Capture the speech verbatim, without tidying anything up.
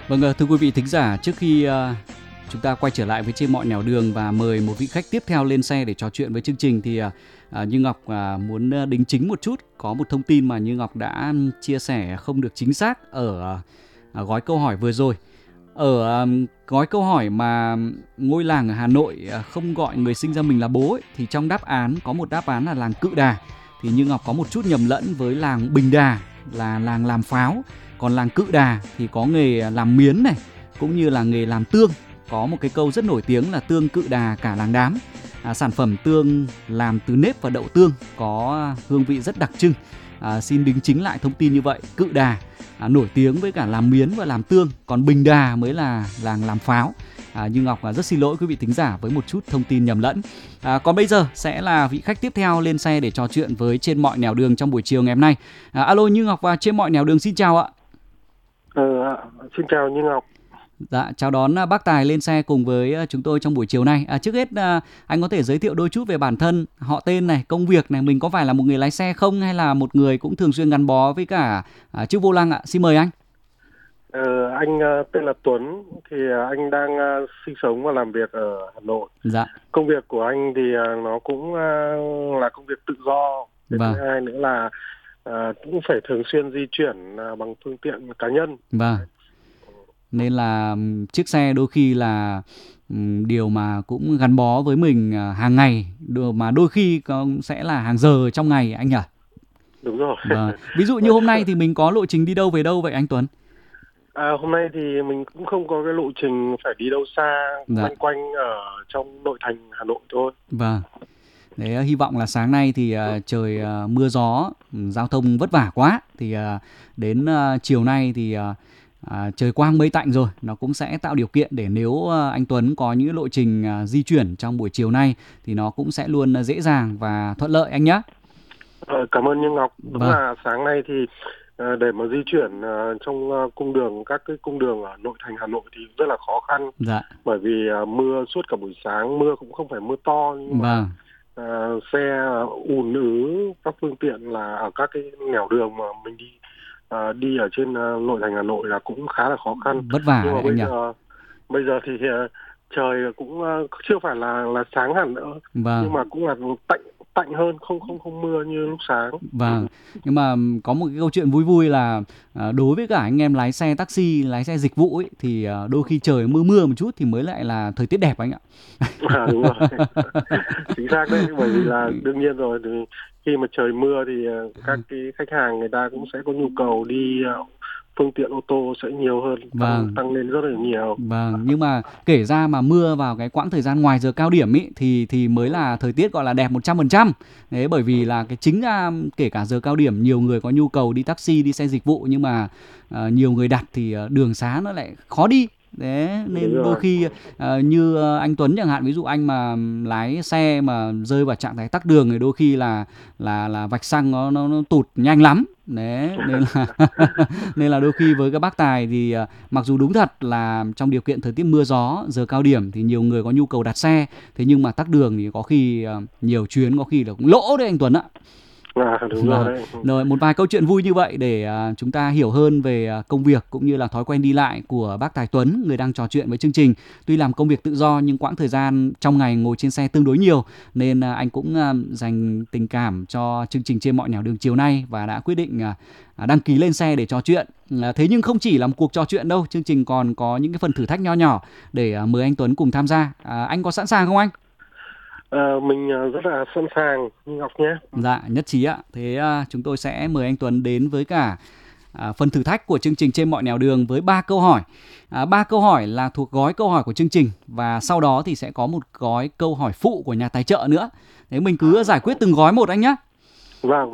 Vâng, thưa quý vị thính giả, trước khi uh, chúng ta quay trở lại với Trên Mọi Nẻo Đường và mời một vị khách tiếp theo lên xe để trò chuyện với chương trình thì uh, Như Ngọc uh, muốn đính chính một chút. Có một thông tin mà Như Ngọc đã chia sẻ không được chính xác ở uh, gói câu hỏi vừa rồi. Ở uh, gói câu hỏi mà ngôi làng ở Hà Nội uh, không gọi người sinh ra mình là bố ấy, thì trong đáp án có một đáp án là làng Cự Đà. Thì Như Ngọc có một chút nhầm lẫn với làng Bình Đà là làng làm pháo. Còn làng Cự Đà thì có nghề làm miến này, cũng như là nghề làm tương. Có một cái câu rất nổi tiếng là tương Cự Đà cả làng đám. à, Sản phẩm tương làm từ nếp và đậu tương, có hương vị rất đặc trưng. à, Xin đính chính lại thông tin như vậy. Cự Đà à, nổi tiếng với cả làm miến và làm tương, còn Bình Đà mới là làng làm pháo. à, Nhưng Ngọc rất xin lỗi quý vị thính giả với một chút thông tin nhầm lẫn. à, Còn bây giờ sẽ là vị khách tiếp theo lên xe để trò chuyện với Trên Mọi Nẻo Đường trong buổi chiều ngày hôm nay. à, Alo Như Ngọc và Trên Mọi Nẻo Đường xin chào ạ. Ờ, xin chào Như Ngọc. Dạ, chào đón bác Tài lên xe cùng với chúng tôi trong buổi chiều nay. À, trước hết anh có thể giới thiệu đôi chút về bản thân, họ tên này, công việc này, mình có phải là một người lái xe không hay là một người cũng thường xuyên gắn bó với cả à, chiếc vô lăng ạ? Xin mời anh. Ờ, anh tên là Tuấn, thì anh đang sinh sống và làm việc ở Hà Nội. Dạ. Công việc của anh thì nó cũng là công việc tự do. Vâng. Thứ hai nữa là à, cũng phải thường xuyên di chuyển bằng phương tiện cá nhân. Vâng. Nên là chiếc xe đôi khi là điều mà cũng gắn bó với mình hàng ngày, mà đôi khi sẽ là hàng giờ trong ngày anh nhỉ? Đúng rồi. Vâng. Ví dụ như hôm nay thì mình có lộ trình đi đâu về đâu vậy anh Tuấn? À, hôm nay thì mình cũng không có cái lộ trình phải đi đâu xa, dạ. quanh quanh ở trong nội thành Hà Nội thôi. Vâng. Đấy, hy vọng là sáng nay thì uh, trời uh, mưa gió, giao thông vất vả quá. Thì uh, đến uh, chiều nay thì uh, uh, trời quang mây tạnh rồi, nó cũng sẽ tạo điều kiện để nếu uh, anh Tuấn có những lộ trình uh, di chuyển trong buổi chiều nay thì nó cũng sẽ luôn uh, dễ dàng và thuận lợi anh nhé. Ờ, cảm ơn Như Ngọc. Đúng vâng. là sáng nay thì uh, để mà di chuyển uh, trong uh, cung đường, các cái cung đường ở nội thành Hà Nội thì rất là khó khăn. Dạ. Bởi vì uh, mưa suốt cả buổi sáng, mưa cũng không phải mưa to nhưng mà vâng. Uh, xe ùn ứ các phương tiện là ở các cái nẻo đường mà mình đi uh, đi ở trên uh, nội thành Hà Nội là cũng khá là khó khăn. Vất vả. Nhưng mà bây nhỉ? giờ bây giờ thì uh, trời cũng uh, chưa phải là là sáng hẳn nữa. Vâng. Nhưng mà cũng là tạnh tạnh hơn, không không không mưa như lúc sáng. Vâng. Nhưng mà có một cái câu chuyện vui vui là đối với cả anh em lái xe taxi, lái xe dịch vụ ấy, thì đôi khi trời mưa mưa một chút thì mới lại là thời tiết đẹp anh ạ. À, đúng rồi. Chính xác đấy, bởi vì là đương nhiên rồi, thì khi mà trời mưa thì các cái khách hàng người ta cũng sẽ có nhu cầu đi phương tiện ô tô sẽ nhiều hơn, tăng, vâng. tăng lên rất là nhiều. Vâng, nhưng mà kể ra mà mưa vào cái quãng thời gian ngoài giờ cao điểm ý, thì thì mới là thời tiết gọi là đẹp một trăm phần trăm. Đấy, bởi vì là cái chính ra kể cả giờ cao điểm nhiều người có nhu cầu đi taxi, đi xe dịch vụ, nhưng mà uh, nhiều người đặt thì đường xá nó lại khó đi. Đấy, nên đôi khi uh, như anh Tuấn chẳng hạn, ví dụ anh mà lái xe mà rơi vào trạng thái tắc đường thì đôi khi là là là vạch xăng nó nó, nó tụt nhanh lắm. Đấy, nên là nên là đôi khi với các bác Tài thì uh, mặc dù đúng thật là trong điều kiện thời tiết mưa gió, giờ cao điểm thì nhiều người có nhu cầu đặt xe, thế nhưng mà tắc đường thì có khi uh, nhiều chuyến có khi là cũng lỗ đấy anh Tuấn ạ. À, đúng rồi, đấy. Rồi, một vài câu chuyện vui như vậy để uh, chúng ta hiểu hơn về uh, công việc cũng như là thói quen đi lại của bác Tài Tuấn, người đang trò chuyện với chương trình. Tuy làm công việc tự do nhưng quãng thời gian trong ngày ngồi trên xe tương đối nhiều, nên uh, anh cũng uh, dành tình cảm cho chương trình Trên Mọi Nẻo Đường chiều nay và đã quyết định uh, đăng ký lên xe để trò chuyện. Uh, thế nhưng không chỉ là một cuộc trò chuyện đâu, chương trình còn có những cái phần thử thách nho nhỏ để uh, mời anh Tuấn cùng tham gia. Uh, anh có sẵn sàng không anh? À, mình rất là sẵn sàng, Ngọc nhé. Dạ, nhất trí ạ. Thế uh, chúng tôi sẽ mời anh Tuấn đến với cả uh, phần thử thách của chương trình Trên Mọi Nẻo Đường với ba câu hỏi. Uh, ba câu hỏi là thuộc gói câu hỏi của chương trình và sau đó thì sẽ có một gói câu hỏi phụ của nhà tài trợ nữa. Thế mình cứ giải quyết từng gói một anh nhé. Vâng.